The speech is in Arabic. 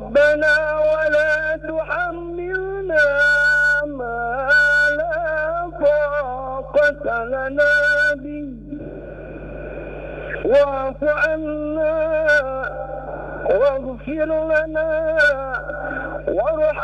ربنا ولا تحملنا ما لا طاقة لنا به واعف عنا واغفر لنا وارحمنا